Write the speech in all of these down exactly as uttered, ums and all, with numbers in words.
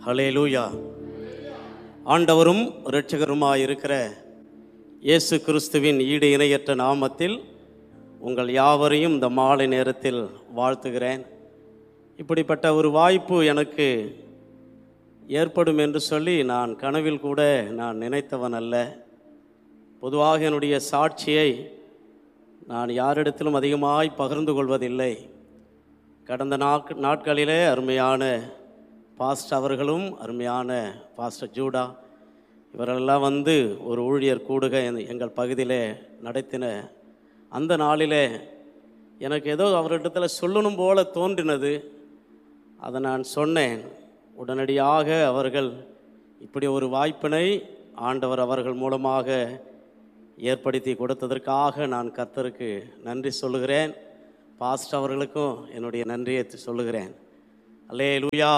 ஹல்லேலூயா. ஆண்டவரும் இரட்சகருமாய் இருக்கிற இயேசு கிறிஸ்துவின் ஈடு இணையற்ற நாமத்தில் உங்கள் யாவரையும் இந்த மாலை நேரத்தில் வாழ்த்துகிறேன். இப்படிப்பட்ட ஒரு வாய்ப்பு எனக்கு ஏற்படும் என்று சொல்லி நான் கனவில் கூட நான் நினைத்தவன் அல்ல. பொதுவாக என்னுடைய சாட்சியை நான் யாரிடத்திலும் அதிகமாய் பகிர்ந்து கொள்வதில்லை. கடந்த நாட் நாட்களிலே அருமையான பாஸ்டர் அவர்களும் அருமையான பாஸ்டர் ஜூடா இவரெல்லாம் வந்து ஒரு ஊழியர் கூடுக எங்கள் பகுதியிலே நடத்தின அந்த நாளிலே எனக்கு ஏதோ அவரிடத்தில் சொல்லணும் போல தோன்றினது. அதை நான் சொன்னேன். உடனடியாக அவர்கள் இப்படி ஒரு வாய்ப்பினை ஆண்டவர் அவர்கள் மூலமாக ஏற்படுத்தி கொடுத்ததற்காக நான் கர்த்தருக்கு நன்றி சொல்லுகிறேன். பாஸ்டர் அவர்களுக்கும் என்னுடைய நன்றியை சொல்லுகிறேன். அல்லேலூயா.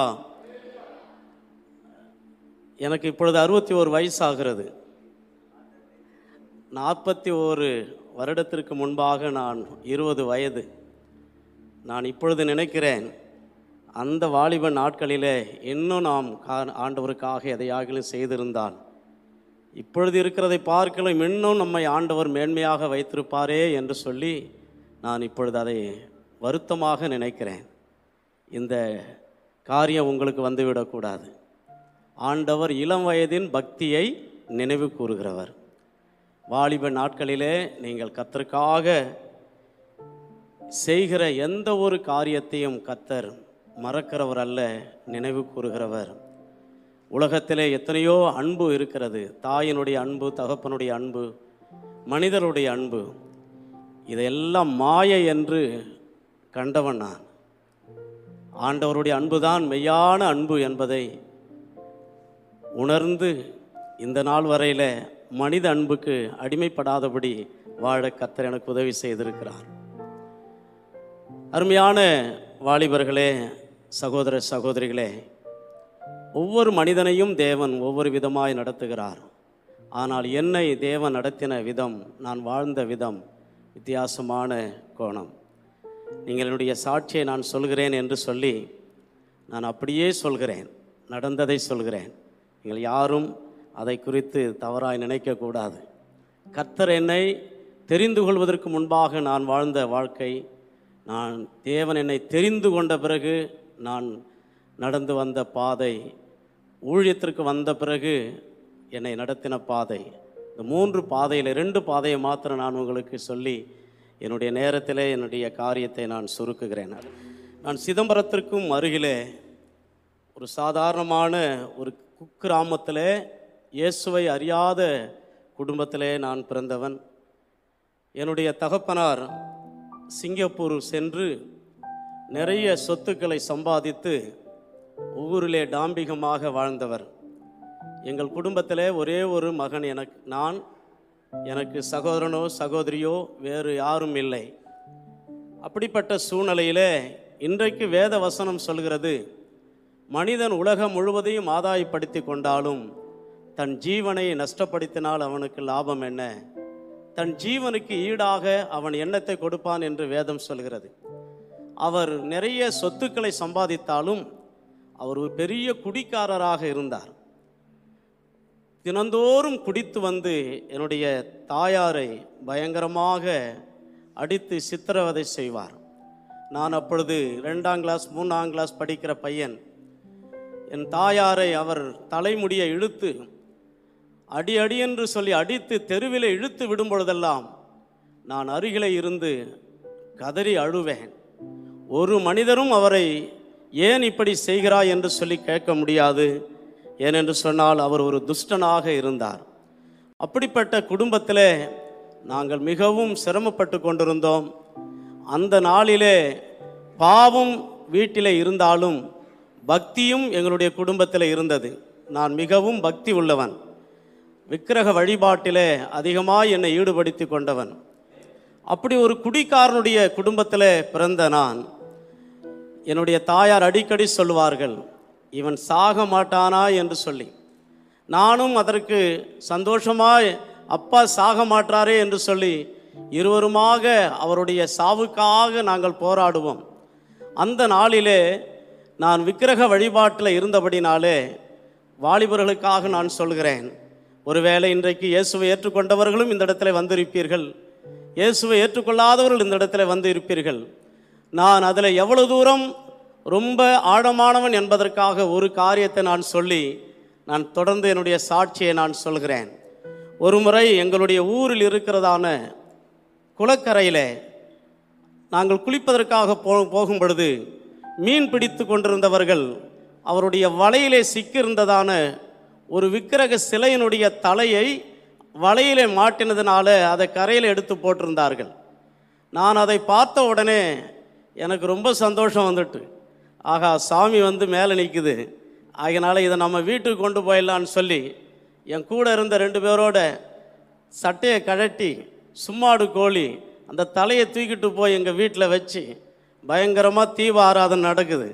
எனக்கு இப்பொழுது அறுபத்தி ஓரு வயசாகிறது. நாற்பத்தி ஓரு வருடத்திற்கு முன்பாக நான் இருபது வயது. நான் இப்பொழுது நினைக்கிறேன், அந்த வாலிப நாட்களிலே இன்னும் நாம் கா ஆண்டவருக்காக எதையாகிலும் செய்திருந்தால் இப்பொழுது இருக்கிறதை பார்க்கலாம் இன்னும் நம்மை ஆண்டவர் மேன்மையாக வைத்திருப்பாரே என்று சொல்லி நான் இப்பொழுது அதை வருத்தமாக நினைக்கிறேன். இந்த காரியம் உங்களுக்கு வந்துவிடக்கூடாது. ஆண்டவர் இளம் வயதின் பக்தியை நினைவு கூறுகிறவர். வாலிப நாட்களிலே நீங்கள் கர்த்தருக்காக செய்கிற எந்த ஒரு காரியத்தையும் கர்த்தர் மறக்கிறவர் அல்ல, நினைவு கூறுகிறவர். உலகத்திலே எத்தனையோ அன்பு இருக்கிறது. தாயினுடைய அன்பு, தகப்பனுடைய அன்பு, மனிதருடைய அன்பு, இதையெல்லாம் மாயை என்று கண்டவன் நான். ஆண்டவருடைய அன்புதான் மெய்யான அன்பு என்பதை உணர்ந்து இந்த நாள் வரையில் மனித அன்புக்கு அடிமைப்படாதபடி வாழ கர்த்தர் எனக்கு உதவி செய்திருக்கிறார். அருமையான வாலிபர்களே, சகோதர சகோதரிகளே, ஒவ்வொரு மனிதனையும் தேவன் ஒவ்வொரு விதமாய் நடத்துகிறார். ஆனால் என்னை தேவன் நடத்தின விதம், நான் வாழ்ந்த விதம் வித்தியாசமான கோணம். நீங்கள் என்னுடைய சாட்சியை நான் சொல்கிறேன் என்று சொல்லி நான் அப்படியே சொல்கிறேன், நடந்ததை சொல்கிறேன். நீங்கள் யாரும் அதை குறித்து தவறாய் நினைக்கக்கூடாது. கர்த்தர் என்னை தெரிந்து கொள்வதற்கு முன்பாக நான் வாழ்ந்த வாழ்க்கை, நான் தேவன் என்னை தெரிந்து கொண்ட பிறகு நான் நடந்து வந்த பாதை, ஊழியத்திற்கு வந்த பிறகு என்னை நடத்தின பாதை, இந்த மூன்று பாதையில் ரெண்டு பாதையை மாத்திரம் நான் உங்களுக்கு சொல்லி என்னுடைய நேரத்தில் என்னுடைய காரியத்தை நான் சுருக்குகிறேன். நான் சிதம்பரத்திற்கும் அருகிலே ஒரு சாதாரணமான ஒரு குக்கிராமத்தில் இயேசுவை அறியாத குடும்பத்திலே நான் பிறந்தவன். என்னுடைய தகப்பனார் சிங்கப்பூர் சென்று நிறைய சொத்துக்களை சம்பாதித்து ஊரிலே டாம்பிகமாக வாழ்ந்தவர். எங்கள் குடும்பத்திலே ஒரே ஒரு மகன் எனக்கு, நான், எனக்கு சகோதரனோ சகோதரியோ வேறு யாரும் இல்லை. அப்படிப்பட்ட சூழ்நிலையிலே இன்றைக்கு வேத வசனம் சொல்கிறது, மனிதன் உலகம் முழுவதையும் ஆதாயப்படுத்தி கொண்டாலும் தன் ஜீவனை நஷ்டப்படுத்தினால் அவனுக்கு லாபம் என்ன? தன் ஜீவனுக்கு ஈடாக அவன் எண்ணத்தை கொடுப்பான் என்று வேதம் சொல்கிறது. அவர் நிறைய சொத்துக்களை சம்பாதித்தாலும் அவர் ஒரு பெரிய குடிக்காரராக இருந்தார். தினந்தோறும் குடித்து வந்து என்னுடைய தாயாரை பயங்கரமாக அடித்து சித்திரவதை செய்வார். நான் அப்பொழுது ரெண்டாம் கிளாஸ் மூணாம் கிளாஸ் படிக்கிற பையன். என் தாயாரை அவர் தலைமுடியை இழுத்து அடி அடி என்று சொல்லி அடித்து தெருவிலே இழுத்து விடும் பொழுதெல்லாம் நான் அருகிலே இருந்து கதறி அழுவேன். ஒரு மனிதரும் அவரை ஏன் இப்படி செய்கிறாய் என்று சொல்லி கேட்க முடியாது. ஏனென்று சொன்னால் அவர் ஒரு துஷ்டனாக இருந்தார். அப்படிப்பட்ட குடும்பத்திலே நாங்கள் மிகவும் சிரமப்பட்டு கொண்டிருந்தோம். அந்த நாளிலே பாவம் வீட்டிலே இருந்தாலும் பக்தியும் எங்களுடைய குடும்பத்தில் இருந்தது. நான் மிகவும் பக்தி உள்ளவன். விக்கிரக வழிபாட்டிலே அதிகமாக என்னை ஈடுபடுத்தி கொண்டவன். அப்படி ஒரு குடிக்காரனுடைய குடும்பத்தில் பிறந்த நான், என்னுடைய தாயார் அடிக்கடி சொல்லுவார்கள், இவன் சாக மாட்டானா என்று சொல்லி. நானும் அதற்கு சந்தோஷமாய் அப்பா சாக மாட்டாரே என்று சொல்லி இருவருமாக அவருடைய சாவுக்காக நாங்கள் போராடுவோம். அந்த நாளிலே நான் விக்கிரக வழிபாட்டில் இருந்தபடினாலே வாலிபர்களுக்காக நான் சொல்கிறேன். ஒருவேளை இன்றைக்கு இயேசுவை ஏற்றுக்கொண்டவர்களும் இந்த இடத்துல வந்திருப்பீர்கள், இயேசுவை ஏற்றுக்கொள்ளாதவர்கள் இந்த இடத்துல வந்து இருப்பீர்கள். நான் அதில் எவ்வளவு தூரம் ரொம்ப ஆழமானவன் என்பதற்காக ஒரு காரியத்தை நான் சொல்லி நான் தொடர்ந்து என்னுடைய சாட்சியை நான் சொல்கிறேன். ஒரு முறை எங்களுடைய ஊரில் இருக்கிறதான குளக்கரையில் நாங்கள் குளிப்பதற்காக போ போகும் பொழுது மீன் பிடித்து கொண்டிருந்தவர்கள் அவருடைய வலையிலே சிக்கியிருந்ததான ஒரு விக்கிரக சிலையினுடைய தலையை வலையிலே மாட்டினதுனால அதை கரையில் எடுத்து போட்டிருந்தார்கள். நான் அதை பார்த்த உடனே எனக்கு ரொம்ப சந்தோஷம் வந்துட்டு, ஆகா சாமி வந்து மேலே நிற்குது, அதனால் இதை நம்ம வீட்டுக்கு கொண்டு போயிடலான்னு சொல்லி என் கூட இருந்த ரெண்டு பேரோட சட்டையை கழட்டி சும்மாடு கோழி அந்த தலையை தூக்கிட்டு போய் எங்கள் வீட்டில் வச்சு பயங்கரமாக தீப ஆராதனை நடக்குது.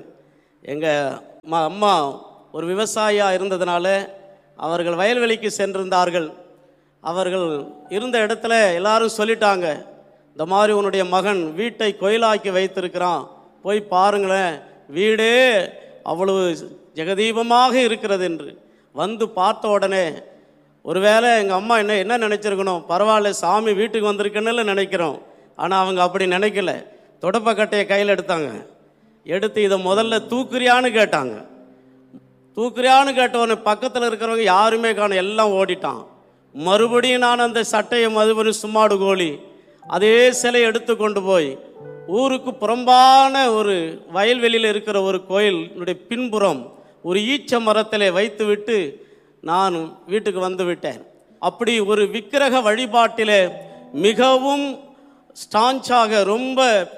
எங்கள் அம்மா ஒரு விவசாயியாக இருந்ததுனால அவர்கள் வயல்வெளிக்கு சென்றிருந்தார்கள். அவர்கள் இருந்த இடத்துல எல்லாரும் சொல்லிட்டாங்க, இந்த மாதிரி உன்னுடைய மகன் வீட்டை கோயிலாக்கி வைத்திருக்கிறான், போய் பாருங்களேன், வீடே அவ்வளவு ஜெகதீபமாக இருக்கிறது என்று. வந்து பார்த்த உடனே ஒருவேளை எங்கள் அம்மா என்ன என்ன நினச்சிருக்கணும், பரவாயில்ல சாமி வீட்டுக்கு வந்திருக்குன்னு நினைக்கிறோம். ஆனால் அவங்க அப்படி நினைக்கல. தொடப்பக்கட்டையை கையில் எடுத்தாங்க, எடுத்து இதை முதல்ல தூக்குறியான்னு கேட்டாங்க. தூக்குறியான்னு கேட்டவொடனே பக்கத்தில் இருக்கிறவங்க யாருமே காணும், எல்லாம் ஓடிட்டான். மறுபடியும் நான் அந்த சட்டையை மறுபடியும் சும்மாடு கோழி அதே சிலை எடுத்து கொண்டு போய் ஊருக்கு புறம்பான ஒரு வயல்வெளியில் இருக்கிற ஒரு கோயிலுடைய பின்புறம் ஒரு ஈச்ச மரத்திலே வைத்து விட்டு நான் வீட்டுக்கு வந்து விட்டேன். அப்படி ஒரு விக்கிரக வழிபாட்டிலே மிகவும் ஸ்டான்ச்சாக ரொம்ப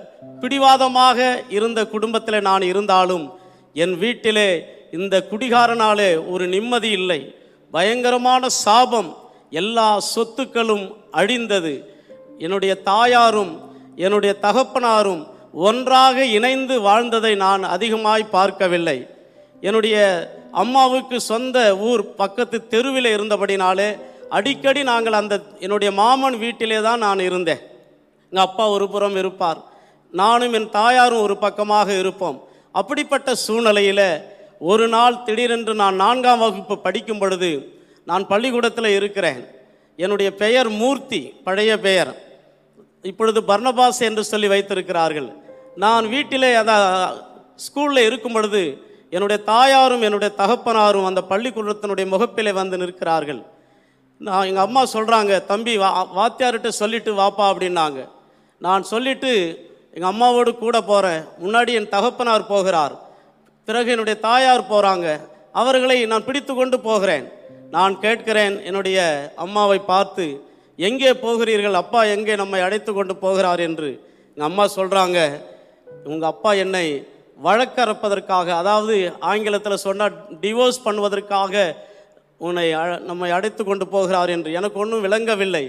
பிடிவாதமாக இருந்த குடும்பத்தில் நான் இருந்தாலும் என் வீட்டிலே இந்த குடிகாரனாலே ஒரு நிம்மதி இல்லை. பயங்கரமான சாபம், எல்லா சொத்துக்களும் அழிந்தது. என்னுடைய தாயாரும் என்னுடைய தகப்பனாரும் ஒன்றாக இணைந்து வாழ்ந்ததை நான் அதிகமாய் பார்க்கவில்லை. என்னுடைய அம்மாவுக்கு சொந்த ஊர் பக்கத்து தெருவில் இருந்தபடினாலே அடிக்கடி நாங்கள் அந்த என்னுடைய மாமன் வீட்டிலே தான் நான் இருந்தேன். எங்கள் அப்பா ஒரு புறம் இருப்பார், நானும் என் தாயாரும் ஒரு பக்கமாக இருப்போம். அப்படிப்பட்ட சூழ்நிலையில் ஒரு நாள் திடீரென்று நான் நான்காம் வகுப்பு படிக்கும் பொழுது நான் பள்ளிக்கூடத்தில் இருக்கிறேன். என்னுடைய பெயர் மூர்த்தி, பழைய பெயர், இப்பொழுது பர்னபாஸ் என்று சொல்லி வைத்திருக்கிறார்கள். நான் வீட்டிலே அந்த ஸ்கூலில் இருக்கும் பொழுது என்னுடைய தாயாரும் என்னுடைய தகப்பனாரும் அந்த பள்ளிக்கூடத்தினுடைய முகப்பிலே வந்து நிற்கிறார்கள். நான் எங்கள் அம்மா சொல்கிறாங்க, தம்பி வா வாத்தியார்கிட்ட சொல்லிட்டு வாப்பா அப்படின்னாங்க. நான் சொல்லிவிட்டு எங்கள் அம்மாவோடு கூட போகிறேன். முன்னாடி என் தகப்பனார் போகிறார், பிறகு என்னுடைய தாயார் போகிறாங்க. அவர்களை நான் பிடித்து கொண்டு போகிறேன். நான் கேட்கிறேன் என்னுடைய அம்மாவை பார்த்து, எங்கே போகிறீர்கள், அப்பா எங்கே நம்மை அழைத்து கொண்டு போகிறார் என்று. எங்கள் அம்மா சொல்கிறாங்க, உங்கள் அப்பா என்னை வழக்கறப்பதற்காக, அதாவது ஆங்கிலத்தில் சொன்னால் டிவோர்ஸ் பண்ணுவதற்காக உன்னை நம்மை அழைத்து கொண்டு போகிறார் என்று. எனக்கு ஒன்றும் விளங்கவில்லை.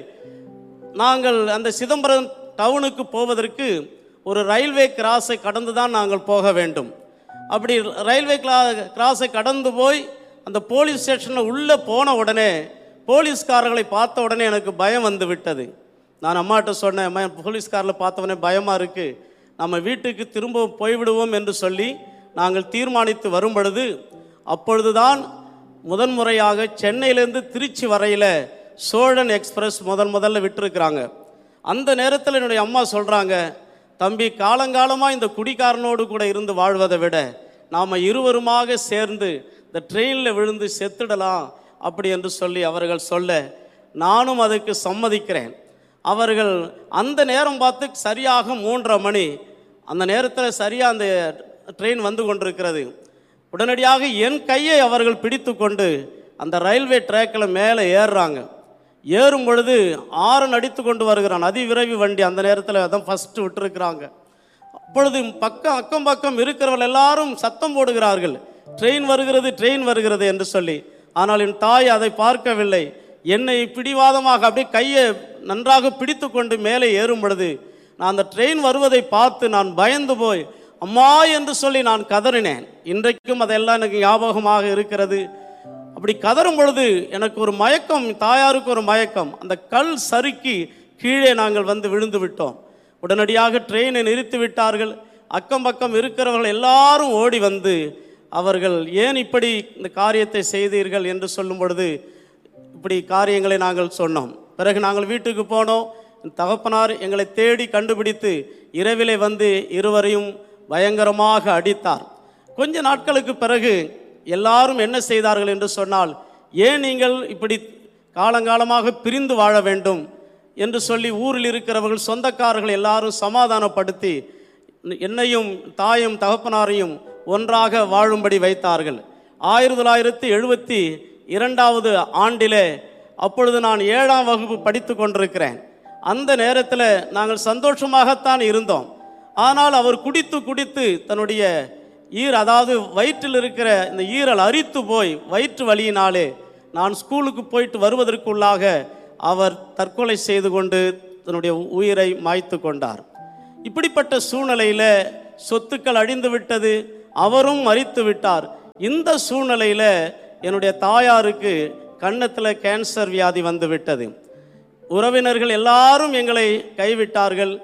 நாங்கள் அந்த சிதம்பரம் டவுனுக்கு போவதற்கு ஒரு ரயில்வே கிராஸை கடந்து தான் நாங்கள் போக வேண்டும். அப்படி ரயில்வே கிரா கிராஸை கடந்து போய் அந்த போலீஸ் ஸ்டேஷனில் உள்ளே போன உடனே போலீஸ்காரர்களை பார்த்த உடனே எனக்கு பயம் வந்து விட்டது. நான் அம்மாட்ட சொன்னேன், அம்மா போலீஸ்காரில் பார்த்தவொடனே பயமாக இருக்குது, நம்ம வீட்டுக்கு திரும்ப போய்விடுவோம் என்று சொல்லி நாங்கள் தீர்மானித்து வரும் பொழுது, அப்பொழுதுதான் முதன்முறையாக சென்னையிலேருந்து திருச்சி வரையில் சோழன் எக்ஸ்பிரஸ் முதன் முதல்ல விட்டுருக்குறாங்க. அந்த நேரத்தில் என்னுடைய அம்மா சொல்கிறாங்க, தம்பி காலங்காலமாக இந்த குடிகாரனோடு கூட இருந்து வாழ்வதை விட நாம் இருவருமாக சேர்ந்து இந்த ட்ரெயினில் விழுந்து செத்துடலாம் அப்படி என்று சொல்லி அவர்கள் சொல்ல நானும் அதுக்கு சம்மதிக்கிறேன். அவர்கள் அந்த நேரம் பார்த்து சரியாக மூன்றரை மணி, அந்த நேரத்தில் சரியாக அந்த ட்ரெயின் வந்து கொண்டிருக்கிறது. உடனடியாக என் கையை அவர்கள் பிடித்து கொண்டு அந்த ரயில்வே ட்ராக்கில் மேலே ஏறுறாங்க. ஏறும் பொழுது ஆரன் அடித்து கொண்டு வருகிறான், அதிவிரைவு வண்டி. அந்த நேரத்தில் அதான் ஃபஸ்ட்டு விட்டுருக்குறாங்க. அப்பொழுது பக்கம் அக்கம் பக்கம் இருக்கிறவர்கள் எல்லாரும் சத்தம் போடுகிறார்கள், ட்ரெயின் வருகிறது ட்ரெயின் வருகிறது என்று சொல்லி. ஆனால் என் தாய் அதை பார்க்கவில்லை. என்னை பிடிவாதமாக அப்படியே கையை நன்றாக பிடித்து கொண்டு மேலே ஏறும் பொழுது நான் அந்த ட்ரெயின் வருவதை பார்த்து நான் பயந்து போய் அம்மா என்று சொல்லி நான் கதறினேன். இன்றைக்கும் அதெல்லாம் எனக்கு ஞாபகமாக இருக்கிறது. அப்படி கதறும் பொழுது எனக்கு ஒரு மயக்கம், தாயாருக்கு ஒரு மயக்கம். அந்த கல் சறுக்கி கீழே நாங்கள் வந்து விழுந்து விட்டோம். உடனடியாக ட்ரெயினை நிறுத்தி விட்டார்கள். அக்கம் பக்கம் இருக்கிறவர்கள் எல்லாரும் ஓடி வந்து அவர்கள் ஏன் இப்படி இந்த காரியத்தை செய்தீர்கள் என்று சொல்லும் பொழுது இப்படி காரியங்களை நாங்கள் சொன்னோம். பிறகு நாங்கள் வீட்டுக்கு போனோம். தகப்பனார் எங்களை தேடி கண்டுபிடித்து இரவிலே வந்து இருவரையும் பயங்கரமாக அடித்தார். கொஞ்ச நாட்களுக்கு பிறகு எல்லாரும் என்ன செய்தார்கள் என்று சொன்னால், ஏன் நீங்கள் இப்படி காலங்காலமாக பிரிந்து வாழ வேண்டும் என்று சொல்லி ஊரில் இருக்கிறவர்கள் சொந்தக்காரர்கள் எல்லாரும் சமாதானப்படுத்தி என்னையும் தாயும் தகப்பனாரையும் ஒன்றாக வாழும்படி வைத்தார்கள். ஆயிரத்தி தொள்ளாயிரத்தி எழுபத்தி இரண்டாவது ஆண்டிலே, அப்பொழுது நான் ஏழாம் வகுப்பு படித்து கொண்டிருக்கிறேன். அந்த நேரத்தில் நாங்கள் சந்தோஷமாகத்தான் இருந்தோம். ஆனால் அவர் குடித்து குடித்து தன்னுடைய ஈர் அதாவது வயிற்றில் இருக்கிற இந்த ஈரல் அரித்து போய் வயிற்று வலியினாலே நான் ஸ்கூலுக்கு போயிட்டு வருவதற்குள்ளாக அவர் தற்கொலை செய்து கொண்டு தன்னுடைய உயிரை மாய்த்து கொண்டார். இப்படிப்பட்ட சூழ்நிலையில் சொத்துக்கள் அழிந்து விட்டது, அவரும் மரித்து விட்டார். இந்த சூழ்நிலையில் என்னுடைய தாயாருக்கு கன்னத்தில் கேன்சர் வியாதி வந்து விட்டது. உறவினர்கள் எல்லாரும் எங்களை கைவிட்டார்கள்.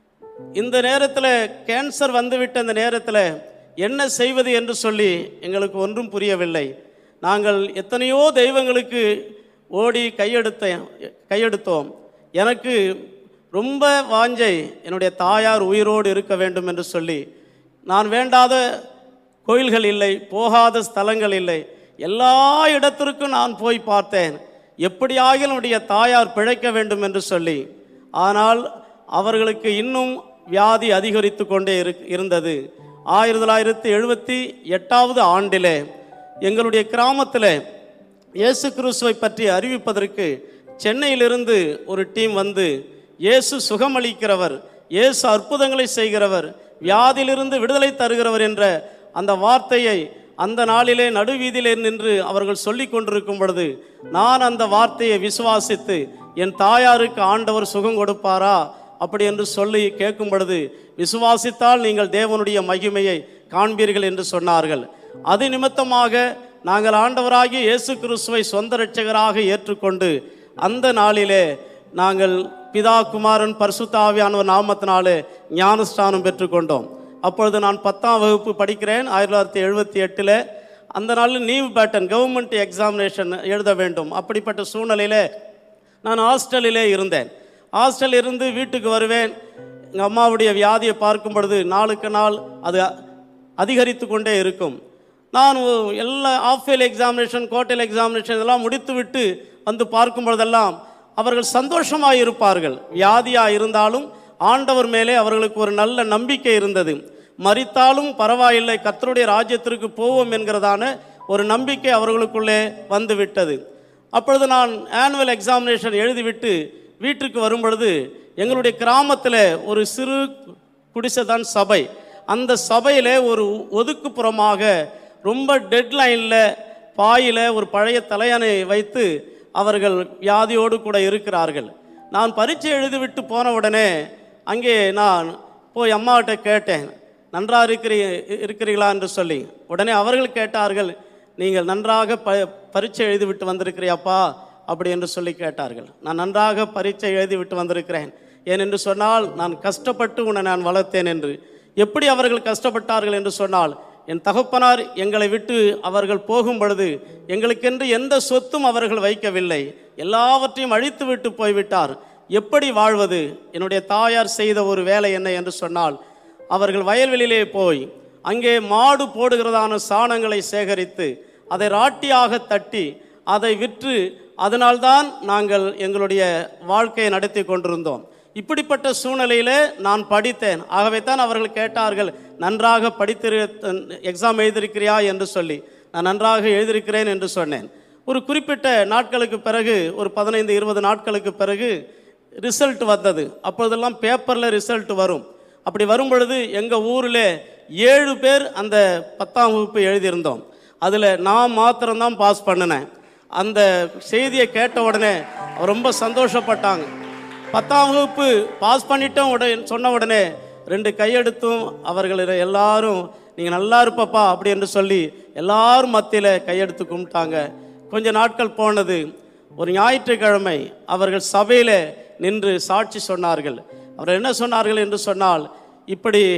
இந்த நேரத்தில் கேன்சர் வந்துவிட்ட இந்த நேரத்தில் என்ன செய்வது என்று சொல்லி எங்களுக்கு ஒன்றும் புரியவில்லை. நாங்கள் எத்தனையோ தெய்வங்களுக்கு ஓடி கையெடுத்த கையெடுத்தோம். எனக்கு ரொம்ப வாஞ்சை என்னுடைய தாயார் உயிரோடு இருக்க வேண்டும் என்று சொல்லி நான் வேண்டாத கோயில்கள் இல்லை, போகாத ஸ்தலங்கள் இல்லை, எல்லா இடத்திற்கும் நான் போய் பார்த்தேன். எப்படியாக என்னுடைய தாயார் பிழைக்க வேண்டும் என்று சொல்லி. ஆனால் அவர்களுக்கு இன்னும் வியாதி அதிகரித்து கொண்டே இருந்தது. ஆயிரத்தி தொள்ளாயிரத்தி எழுபத்தி எட்டாவது ஆண்டிலே எங்களுடைய கிராமத்தில் இயேசு கிறிஸ்துவை பற்றி அறிவிப்பதற்கு சென்னையிலிருந்து ஒரு டீம் வந்து, இயேசு சுகமளிக்கிறவர், இயேசு அற்புதங்களை செய்கிறவர், வியாதியிலிருந்து விடுதலை தருகிறவர் என்ற அந்த வார்த்தையை அந்த நாளிலே நடுவீதியிலே நின்று அவர்கள் சொல்லி கொண்டிருக்கும் பொழுது நான் அந்த வார்த்தையை விசுவாசித்து, என் தாயாருக்கு ஆண்டவர் சுகம் கொடுப்பாரா அப்படி என்று சொல்லி கேட்கும் பொழுது, விசுவாசித்தால் நீங்கள் தேவனுடைய மகிமையை காண்பீர்கள் என்று சொன்னார்கள். அது நிமித்தமாக நாங்கள் ஆண்டவராகிய இயேசு கிறிஸ்துவை சொந்த இரட்சகராக ஏற்றுக்கொண்டு அந்த நாளிலே நாங்கள் பிதா குமாரன் பரிசுத்த ஆவியானவர் நாமத்தினாலே ஞானஸ்தானம் பெற்றுக்கொண்டோம். அப்பொழுது நான் பத்தாம் வகுப்பு படிக்கிறேன். ஆயிரத்தி தொள்ளாயிரத்தி எழுபத்தி எட்டில் அந்த நாளில் நீவ் பேட்டன் கவர்மெண்ட் எக்ஸாமினேஷன் எழுத வேண்டும். அப்படிப்பட்ட சூழ்நிலையில் நான் ஹாஸ்டலிலே இருந்தேன். ஹாஸ்டல் இருந்து வீட்டுக்கு வருவேன். எங்கள் அம்மாவுடைய வியாதியை பார்க்கும் பொழுது நாளுக்கு நாள் அது அதிகரித்து கொண்டே இருக்கும். நான் எல்லா of fail examination, quarterly examination இதெல்லாம் முடித்து விட்டு வந்து பார்க்கும் பொழுதெல்லாம் அவர்கள் சந்தோஷமாக இருப்பார்கள். வியாதியாக இருந்தாலும் ஆண்டவர் மேலே அவர்களுக்கு ஒரு நல்ல நம்பிக்கை இருந்தது. மரித்தாலும் பரவாயில்லை, கர்த்தருடைய ராஜ்யத்திற்கு போவோம் என்கிறதான ஒரு நம்பிக்கை அவர்களுக்குள்ளே வந்து விட்டது. அப்பொழுது நான் ஆனுவல் எக்ஸாமினேஷன் எழுதிவிட்டு வீட்டுக்கு வரும் பொழுது எங்களுடைய கிராமத்தில் ஒரு சிறு குடிசை தான் சபை. அந்த சபையில் ஒரு ஒதுக்குப்புறமாக ரொம்ப டெட்லைனில் பாயில் ஒரு பழைய தலையணை வைத்து அவர்கள் வியாதியோடு கூட இருக்கிறார்கள். நான் பரீட்சை எழுதிவிட்டு போன உடனே அங்கே நான் போய் அம்மாவிட்ட கேட்டேன், நன்றாக இருக்கிறீ இருக்கிறீர்களா என்று சொல்லி. உடனே அவர்கள் கேட்டார்கள், நீங்கள் நன்றாக ப பரீட்சை எழுதிவிட்டு வந்திருக்கிறியாப்பா அப்படி என்று சொல்லி கேட்டார்கள். நான் நன்றாக பரீட்சை எழுதிவிட்டு வந்திருக்கிறேன், ஏனென்று சொன்னால் நான் கஷ்டப்பட்டு உன்னை நான் வளர்த்தேன் என்று. எப்படி அவர்கள் கஷ்டப்பட்டார்கள் என்று சொன்னால், என் தகப்பனார் எங்களை விட்டு அவர்கள் போகும் பொழுது எங்களுக்கென்று எந்த சொத்தும் அவர்கள் வைக்கவில்லை, எல்லாவற்றையும் அழித்து விட்டு போய்விட்டார். எப்படி வாழ்வது? என்னுடைய தாயார் செய்த ஒரு வேலை என்ன என்று சொன்னால், அவர்கள் வயல்வெளியிலே போய் அங்கே மாடு போடுகிறதான சாணங்களை சேகரித்து அதை ராட்டியாக தட்டி அதை விற்று அதனால்தான் நாங்கள் எங்களுடைய வாழ்க்கையை நடத்தி கொண்டிருந்தோம். இப்படிப்பட்ட சூழ்நிலையில் நான் படித்தேன். ஆகவே தான் அவர்கள் கேட்டார்கள், நன்றாக படித்திரு எக்ஸாம் எழுதியிருக்கிறியா என்று சொல்லி. நான் நன்றாக எழுதியிருக்கிறேன் என்று சொன்னேன். ஒரு குறிப்பிட்ட நாட்களுக்கு பிறகு, ஒரு பதினைந்து இருபது நாட்களுக்கு பிறகு ரிசல்ட் வந்தது. அப்பொழுதெல்லாம் பேப்பரில் ரிசல்ட் வரும். அப்படி வரும் பொழுது எங்கள் ஊரில் ஏழு பேர் அந்த பத்தாம் வகுப்பு எழுதியிருந்தோம். அதில் நான் மாத்திரம்தான் பாஸ் பண்ணினேன். அந்த செய்தியை கேட்ட உடனே ரொம்ப சந்தோஷப்பட்டாங்க. பத்தாம் வகுப்பு பாஸ் பண்ணிட்டோம் உடனே சொன்ன உடனே ரெண்டு கையெடுத்தும் அவர்கள் எல்லாரும் நீங்கள் நல்லா இருப்பப்பா அப்படி என்று சொல்லி எல்லாரும் மத்தியில் கையெடுத்து கும்பிட்டாங்க. கொஞ்ச நாட்கள் போனது. ஒரு ஞாயிற்றுக்கிழமை அவர்கள் சபையில் நின்று சாட்சி சொன்னார்கள். அவர் என்ன சொன்னார்கள் என்று சொன்னால், இப்படி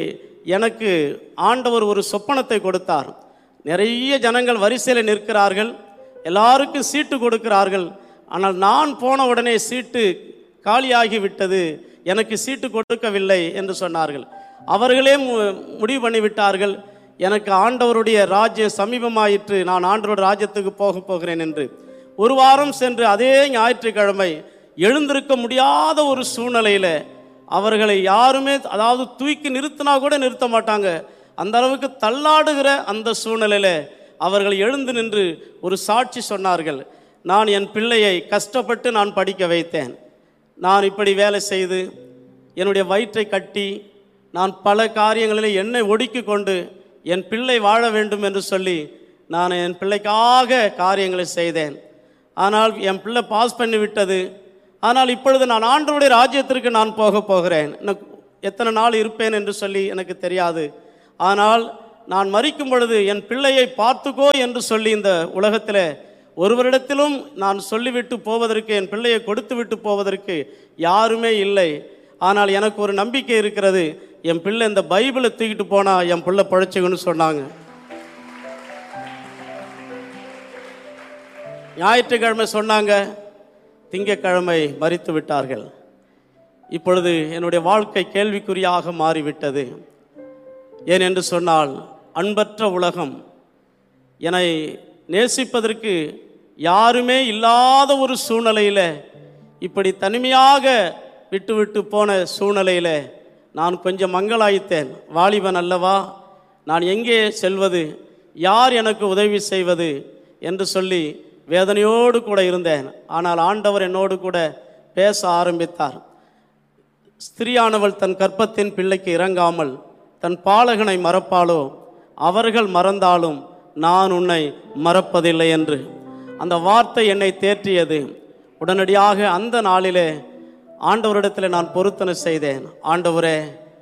எனக்கு ஆண்டவர் ஒரு சொப்பனத்தை கொடுத்தார். நிறைய ஜனங்கள் வரிசையில் நிற்கிறார்கள், எல்லாருக்கும் சீட்டு கொடுக்கிறார்கள். ஆனால் நான் போன உடனே சீட்டு காலியாகி விட்டது, எனக்கு சீட்டு கொடுக்கவில்லை என்று சொன்னார்கள். அவர்களே முடிவு பண்ணிவிட்டார்கள், எனக்கு ஆண்டவருடைய ராஜ்யம் சமீபமாயிற்று, நான் ஆண்டவருடைய ராஜ்யத்துக்கு போக போகிறேன் என்று. ஒரு வாரம் சென்று அதே ஞாயிற்றுக்கிழமை எழுந்திருக்க முடியாத ஒரு சூழ்நிலையில் அவர்களை யாருமே, அதாவது தூக்கி நிறுத்தினா கூட நிறுத்த மாட்டாங்க, அந்த அளவுக்கு தள்ளாடுகிற அந்த சூழ்நிலையில் அவர்கள் எழுந்து நின்று ஒரு சாட்சி சொன்னார்கள். நான் என் பிள்ளையை கஷ்டப்பட்டு நான் படிக்க வைத்தேன், நான் இப்படி வேலை செய்து என்னுடைய வயிற்றை கட்டி நான் பல காரியங்களில் என்னை ஒடுக்கி கொண்டு என் பிள்ளை வாழ வேண்டும் என்று சொல்லி நான் என் பிள்ளைக்காக காரியங்களை செய்தேன். ஆனால் என் பிள்ளை பாஸ் பண்ணி விட்டது. ஆனால் இப்பொழுது நான் ஆண்டவருடைய ராஜ்யத்திற்கு நான் போக போகிறேன், எனக்கு எத்தனை நாள் இருப்பேன் என்று சொல்லி எனக்கு தெரியாது. ஆனால் நான் மரிக்கும் பொழுது என் பிள்ளையை பார்த்துக்கோ என்று சொல்லி இந்த உலகத்தில் ஒருவரிடத்திலும் நான் சொல்லிவிட்டு போவதற்கு, என் பிள்ளையை கொடுத்து விட்டு போவதற்கு யாருமே இல்லை. ஆனால் எனக்கு ஒரு நம்பிக்கை இருக்கிறது, என் பிள்ளை இந்த பைபிளை தூக்கிட்டு போனால் என் பிள்ளை பழைச்சிக்கன்னு சொன்னாங்க. ஞாயிற்றுக்கிழமை சொன்னாங்க, திங்கக்கிழமை மரித்து விட்டார்கள். இப்பொழுது என்னுடைய வாழ்க்கை கேள்விக்குறியாக மாறிவிட்டது. ஏன் என்று சொன்னால், அன்பற்ற உலகம், என்னை நேசிப்பதற்கு யாருமே இல்லாத ஒரு சூழ்நிலையில், இப்படி தனிமையாக விட்டு விட்டு போன சூழ்நிலையில் நான் கொஞ்சம் மங்களாய்த்தேன். வாலிபன் அல்லவா, நான் எங்கே செல்வது, யார் எனக்கு உதவி செய்வது என்று சொல்லி வேதனையோடு கூட இருந்தேன். ஆனால் ஆண்டவர் என்னோடு கூட பேச ஆரம்பித்தார். ஸ்திரியானவள் தன் கற்பத்தின் பிள்ளைக்கு இறங்காமல் தன் பாலகனை மறப்பாளோ, அவர்கள் மறந்தாலும் நான் உன்னை மறப்பதில்லை என்று அந்த வார்த்தை என்னை தேற்றியது. உடனடியாக அந்த நாளிலே ஆண்டவரிடத்தில் நான் பொருத்தனை செய்தேன். ஆண்டவரே,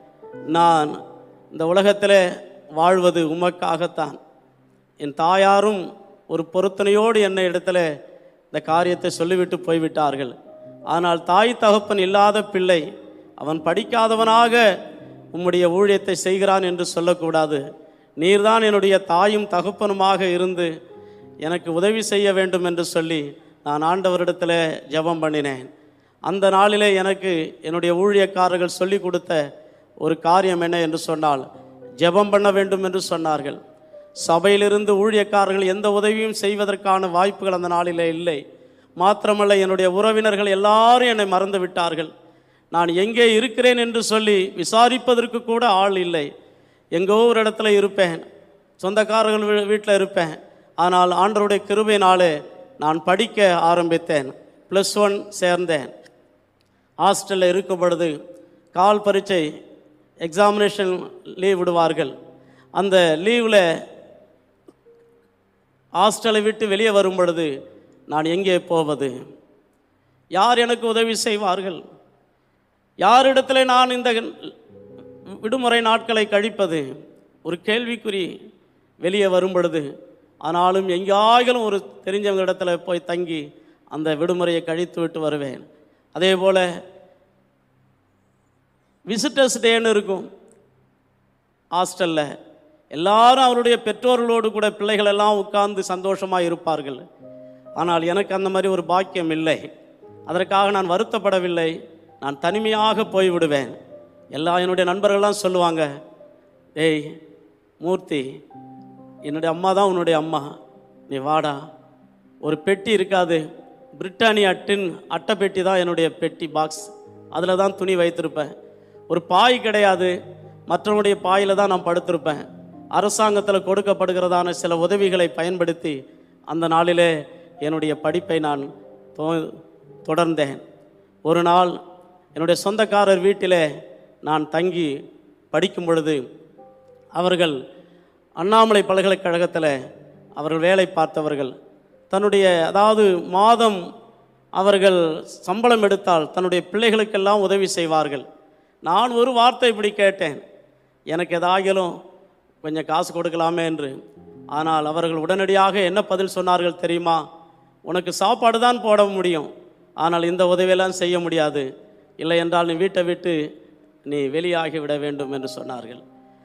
நான் இந்த உலகத்தில் வாழ்வது உமக்காகத்தான். என் தாயாரும் ஒரு பொருத்தனையோடு என்னை இடத்துல இந்த காரியத்தை சொல்லிவிட்டு போய்விட்டார்கள். ஆனால் தாய் தகப்பன் இல்லாத பிள்ளை, அவன் படிக்காதவனாக உம்முடைய ஊழியத்தை செய்கிறான் என்று சொல்லக்கூடாது. நீர்தான் என்னுடைய தாயும் தகப்பனுமாக இருந்து எனக்கு உதவி செய்ய வேண்டும் என்று சொல்லி நான் ஆண்டவரிடத்தில் ஜெபம் பண்ணினேன். அந்த நாளிலே எனக்கு என்னுடைய ஊழியக்காரர்கள் சொல்லி கொடுத்த ஒரு காரியம் என்ன என்று சொன்னால், ஜெபம் பண்ண வேண்டும் என்று சொன்னார்கள். சபையிலிருந்து ஊழியக்காரர்கள் எந்த உதவியும் செய்வதற்கான வாய்ப்புகள் அந்த நாளிலே இல்லை. மாத்திரமல்ல, என்னுடைய உறவினர்கள் எல்லாரும் என்னை மறந்து விட்டார்கள். நான் எங்கே இருக்கிறேன் என்று சொல்லி விசாரிப்பதற்கு கூட ஆள் இல்லை. எங்கோ ஒரு இடத்துல இருப்பேன், சொந்தக்காரர்கள் வீட்டில் இருப்பேன். ஆனால் ஆண்டவருடைய கிருபையினாலே நான் படிக்க ஆரம்பித்தேன். ப்ளஸ் ஒன் சேர்ந்தேன். ஹாஸ்டலில் இருக்கும் பொழுது கால் பரீட்சை எக்ஸாமினேஷன் லீவ் விடுவார்கள். அந்த லீவில் ஹாஸ்டலை விட்டு வெளியே வரும் பொழுது நான் எங்கே போவது, யார் எனக்கு உதவி செய்வார்கள், யாரிடத்தில் நான் இந்த விடுமுறை நாட்களை கழிப்பது, ஒரு கேள்விக்குறி வெளியே வரும் பொழுது. ஆனாலும் எங்கேயாயிலும் ஒரு தெரிஞ்சவங்க இடத்துல போய் தங்கி அந்த விடுமுறையை கழித்து விட்டு வருவேன். அதே போல் விசிட்டர்ஸ் டேன்னு இருக்கும் ஹாஸ்டலில், எல்லாரும் அவருடைய பெற்றோர்களோடு கூட பிள்ளைகள் எல்லாம் உட்கார்ந்து சந்தோஷமாக இருப்பார்கள். ஆனால் எனக்கு அந்த மாதிரி ஒரு பாக்கியம் இல்லை. அதற்காக நான் வருத்தப்படவில்லை. நான் தனிமையாக போய்விடுவேன். எல்லா என்னுடைய நண்பர்கள்லாம் சொல்லுவாங்க, ஏய் மூர்த்தி, என்னுடைய அம்மா தான் உன்னுடைய அம்மா, நீ வாடா. ஒரு பெட்டி இருக்காது, பிரிட்டானியா டின் அட்டை பெட்டி தான் என்னுடைய பெட்டி பாக்ஸ், அதில் தான் துணி வைத்திருப்பேன். ஒரு பாய் கிடையாது, மற்றவனுடைய பாயில் தான் நான் படுத்திருப்பேன். அரசாங்கத்தில் கொடுக்கப்படுகிறதான சில உதவிகளை பயன்படுத்தி அந்த நாளிலே என்னுடைய படிப்பை நான் தொடர்ந்தேன். ஒரு நாள் என்னுடைய சொந்தக்காரர் வீட்டிலே நான் தங்கி படிக்கும் பொழுது, அவர்கள் அண்ணாமலை பல்கலைக்கழகத்தில் அவர்கள் வேலை பார்த்தவர்கள், தன்னுடைய அதாவது மாதம் அவர்கள் சம்பளம் எடுத்தால் தன்னுடைய பிள்ளைகளுக்கெல்லாம் உதவி செய்வார்கள். நான் ஒரு வார்த்தை இப்படி கேட்டேன், எனக்கு எதாகிலும் கொஞ்சம் காசு கொடுக்கலாமே என்று. ஆனால் அவர்கள் உடனடியாக என்ன பதில் சொன்னார்கள் தெரியுமா? உனக்கு சாப்பாடு தான் போட முடியும், ஆனால் இந்த உதவியெல்லாம் செய்ய முடியாது, இல்லை என்றால் நீ வீட்டை விட்டு நீ வெளியாகி விட வேண்டும் என்று சொன்னார்கள்.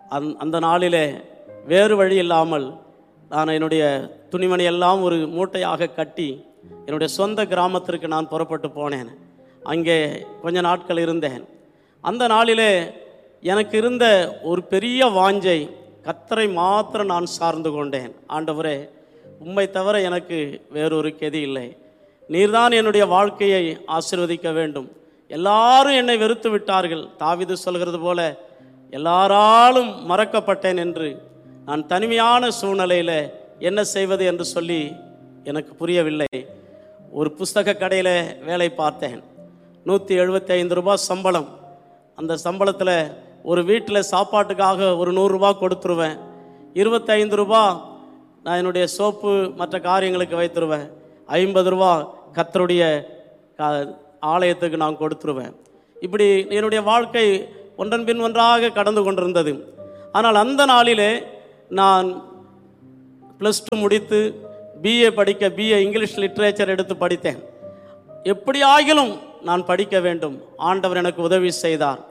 அந் அந்த நாளிலே வேறு வழி இல்லாமல் நான் என்னுடைய துணிமணி எல்லாம் ஒரு மூட்டையாக கட்டி என்னுடைய சொந்த கிராமத்திற்கு நான் புறப்பட்டு போனேன். அங்கே கொஞ்ச நாட்கள் இருந்தேன். அந்த நாளிலே எனக்கு இருந்த ஒரு பெரிய வாஞ்சை, கர்த்தரை மாத்திரம் நான் சார்ந்து கொண்டேன். ஆண்டவரே, உம்மை தவிர எனக்கு வேறொரு கெதி இல்லை. நீர்தான் என்னுடைய வாழ்க்கையை ஆசீர்வதிக்க வேண்டும். எல்லாரும் என்னை வெறுத்து விட்டார்கள். தாவீது சொல்கிறது போல எல்லாராலும் மறக்கப்பட்டேன் என்று நான் தனிமையான சூழ்நிலையில் என்ன செய்வது என்று சொல்லி எனக்கு புரியவில்லை. ஒரு புஸ்தக கடையில் வேலை பார்த்தேன். நூற்றி எழுபத்தி ஐந்து ரூபாய் சம்பளம். அந்த சம்பளத்தில் ஒரு வீட்டில் சாப்பாட்டுக்காக ஒரு நூறுரூபா கொடுத்துருவேன். இருபத்தைந்து ரூபா நான் என்னுடைய சோப்பு மற்ற காரியங்களுக்கு வைத்துருவேன். ஐம்பது ரூபா கர்த்தருடைய ஆலயத்துக்கு நான் கொடுத்துருவேன். இப்படி என்னுடைய வாழ்க்கை ஒன்றன் பின் ஒன்றாக கடந்து கொண்டிருந்தது. ஆனால் அந்த நாளிலே நான் ப்ளஸ் டூ முடித்து பிஏ படிக்க பிஏ இங்கிலீஷ் லிட்ரேச்சர் எடுத்து படித்தேன். எப்படி ஆகிலும் நான் படிக்க வேண்டும். ஆண்டவர் எனக்கு உதவி செய்தார்.